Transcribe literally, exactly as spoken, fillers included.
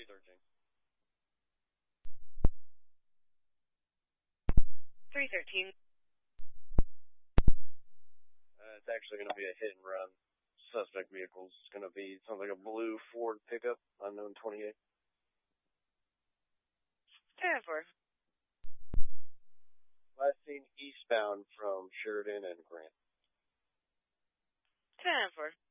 thirteen. three thirteen. Uh, it's actually going to be a hit and run. Suspect vehicle's going to be something like a blue Ford pickup, unknown twenty-eight. ten four. Last seen eastbound from Sheridan and Grant. ten four.